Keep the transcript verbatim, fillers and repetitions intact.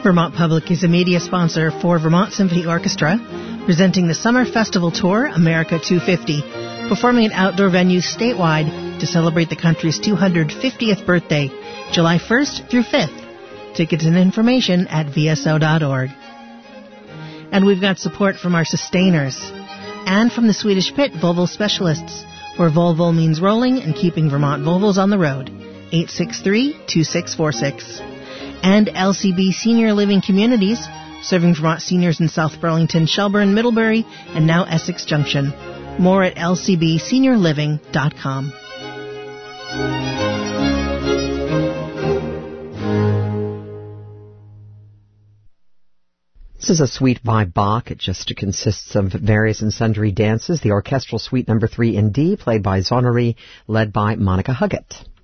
Vermont Public is a media sponsor for Vermont Symphony Orchestra, presenting the Summer Festival Tour, America two fifty, performing at outdoor venues statewide to celebrate the country's two hundred fiftieth birthday, July first through fifth. Tickets and information at v s o dot org. And we've got support from our sustainers and from the Swedish Pit Volvo Specialists, where Volvo means rolling and keeping Vermont Volvos on the road. eight six three, two six four six. And L C B Senior Living Communities, serving Vermont seniors in South Burlington, Shelburne, Middlebury, and now Essex Junction. More at l c b senior living dot com. This is a suite by Bach. It just consists of various and sundry dances. The orchestral suite number three in D, played by Zonnery, led by Monica Huggett.